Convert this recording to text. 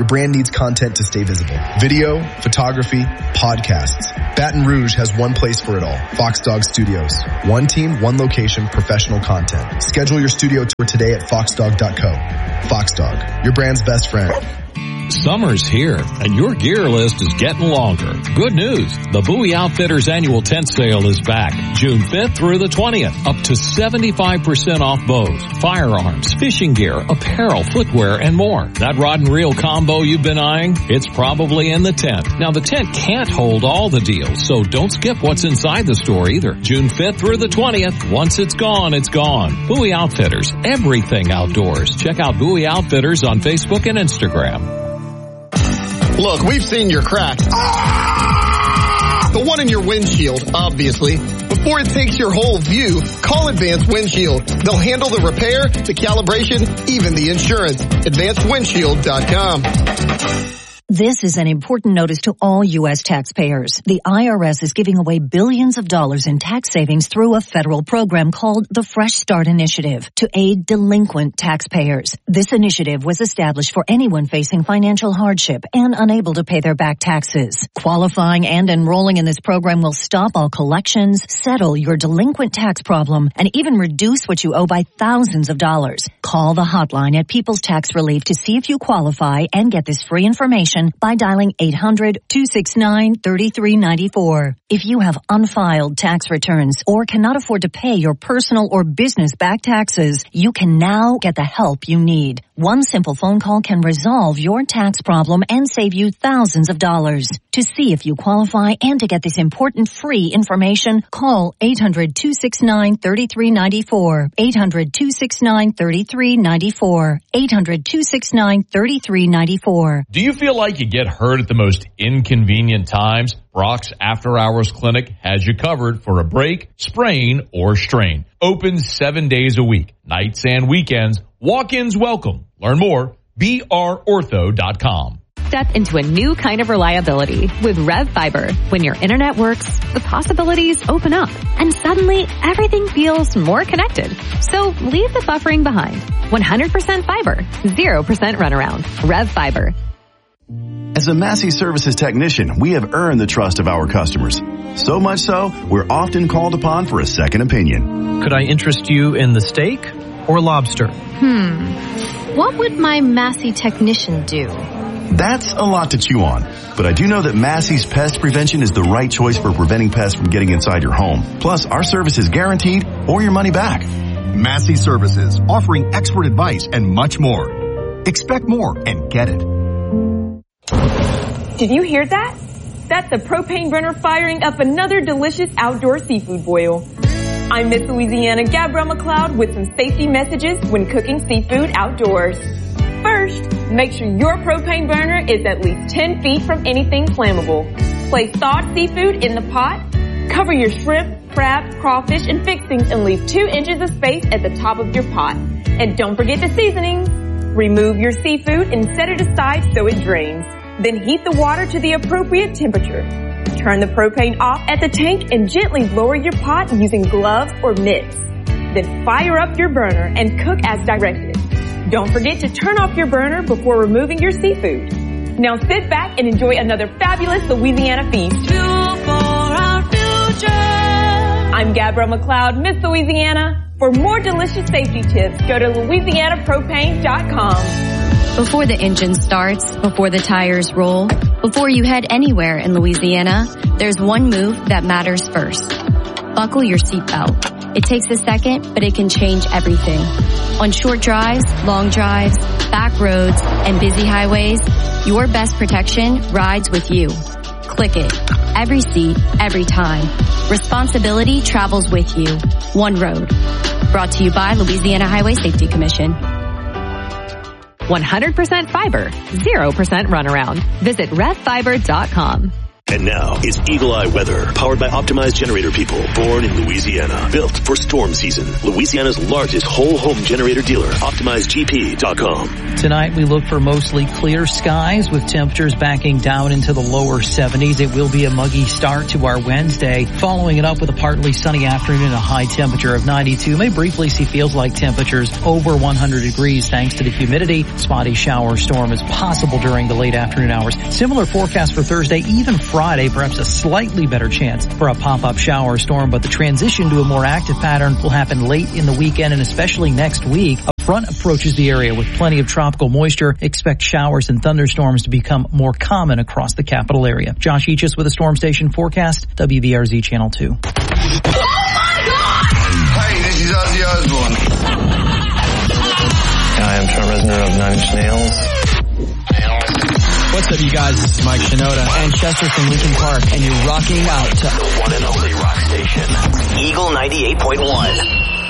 your brand needs content to stay visible. Video, photography, podcasts. Baton Rouge has one place for it all. Fox Dog Studios. One team, one location, professional content. Schedule your studio tour today at foxdog.co. Fox Dog, your brand's best friend. Summer's here, and your gear list is getting longer. Good news. The Bowie Outfitters annual tent sale is back. June 5th through the 20th. Up to 75% off bows, firearms, fishing gear, apparel, footwear, and more. That rod and reel combo you've been eyeing? It's probably in the tent. Now, the tent can't hold all the deals, so don't skip what's inside the store either. June 5th through the 20th. Once it's gone, it's gone. Bowie Outfitters. Everything outdoors. Check out Bowie Outfitters on Facebook and Instagram. Look, we've seen your crack. The one in your windshield, obviously. Before it takes your whole view, call Advanced Windshield. They'll handle the repair, the calibration, even the insurance. AdvancedWindshield.com. This is an important notice to all U.S. taxpayers. The IRS is giving away billions of dollars in tax savings through a federal program called the Fresh Start Initiative to aid delinquent taxpayers. This initiative was established for anyone facing financial hardship and unable to pay their back taxes. Qualifying and enrolling in this program will stop all collections, settle your delinquent tax problem, and even reduce what you owe by thousands of dollars. Call the hotline at People's Tax Relief to see if you qualify and get this free information by dialing 800-269-3394. If you have unfiled tax returns or cannot afford to pay your personal or business back taxes, you can now get the help you need. One simple phone call can resolve your tax problem and save you thousands of dollars. To see if you qualify and to get this important free information, call 800-269-3394. 800-269-3394. 800-269-3394. Do you feel like you get hurt at the most inconvenient times? Brock's After Hours Clinic has you covered for a break, sprain, or strain. Open 7 days a week, nights and weekends. Walk-ins welcome. Learn more, brortho.com. Step into a new kind of reliability with Rev Fiber. When your internet works, the possibilities open up, and suddenly everything feels more connected. So leave the buffering behind. 100% fiber, 0% runaround. Rev Fiber. As a Massey Services technician, we have earned the trust of our customers. So much so, we're often called upon for a second opinion. Could I interest you in the steak or lobster? What would my Massey technician do? That's a lot to chew on, but I do know that Massey's Pest Prevention is the right choice for preventing pests from getting inside your home. Plus, our service is guaranteed or your money back. Massey Services, offering expert advice and much more. Expect more and get it. Did you hear that? That's the propane burner firing up another delicious outdoor seafood boil. I'm Miss Louisiana Gabrielle McLeod with some safety messages when cooking seafood outdoors. First, make sure your propane burner is at least 10 feet from anything flammable. Place thawed seafood in the pot. Cover your shrimp, crab, crawfish, and fixings and leave 2 inches of space at the top of your pot. And don't forget the seasonings. Remove your seafood and set it aside so it drains. Then heat the water to the appropriate temperature. Turn the propane off at the tank and gently lower your pot using gloves or mitts. Then fire up your burner and cook as directed. Don't forget to turn off your burner before removing your seafood. Now sit back and enjoy another fabulous Louisiana feast. Fuel for our future. I'm Gabrielle McLeod, Miss Louisiana. For more delicious safety tips, go to LouisianaPropane.com. Before the engine starts, before the tires roll, before you head anywhere in Louisiana, there's one move that matters first. Buckle your seatbelt. It takes a second, but it can change everything. On short drives, long drives, back roads, and busy highways, your best protection rides with you. Click it. Every seat, every time. Responsibility travels with you. One road. Brought to you by Louisiana Highway Safety Commission. 100% fiber, 0% runaround. Visit RevFiber.com. And now it's Eagle Eye Weather, powered by Optimized Generator People, born in Louisiana, built for storm season. Louisiana's largest whole home generator dealer, OptimizedGP.com. Tonight we look for mostly clear skies with temperatures backing down into the lower 70s. It will be a muggy start to our Wednesday, following it up with a partly sunny afternoon and a high temperature of 92. May briefly see feels-like temperatures over 100 degrees thanks to the humidity. Spotty shower storm is possible during the late afternoon hours. Similar forecast for Thursday, even Friday, perhaps a slightly better chance for a pop-up shower storm, but the transition to a more active pattern will happen late in the weekend and especially next week. A front approaches the area with plenty of tropical moisture. Expect showers and thunderstorms to become more common across the capital area. Josh Eachus with a Storm Station forecast, WBRZ Channel 2. Oh my God! Hey, this is Ozzy Osbourne. Hi, I'm Trent Reznor of Nine Inch Nails. What's up, you guys? This is Mike Shinoda and Chester from Linkin Park, and you're rocking out to the one and only rock station, Eagle 98.1.